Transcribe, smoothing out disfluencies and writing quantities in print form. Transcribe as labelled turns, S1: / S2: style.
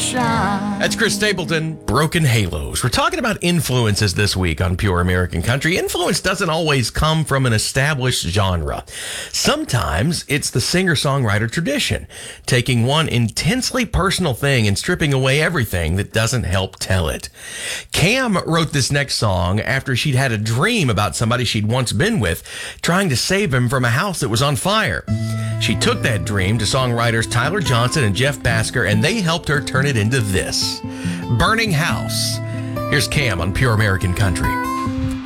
S1: shine.
S2: That's Chris Stapleton, Broken Halos. We're talking about influences this week on Pure American Country. Influence doesn't always come from an established genre. Sometimes it's the singer-songwriter tradition, taking one intensely personal thing and stripping away everything that doesn't help tell it. Cam wrote this next song after she'd had a dream about somebody she'd once been with, trying to save him from a house that was on fire. She took that dream to songwriters Tyler Johnson and Jeff Basker, and they helped her turn it into this. Burning House. Here's Cam on Pure American Country.